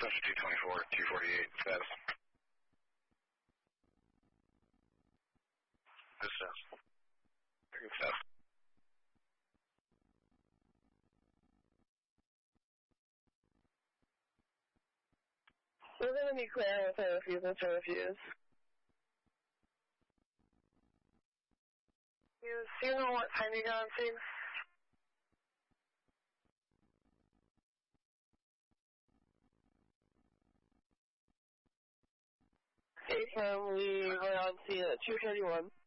Cessna 224, 248, status. This is. Good stuff. We're going to be clear with a refusal to refuse. Do you know what time you got on scene? We were on scene at 2:31.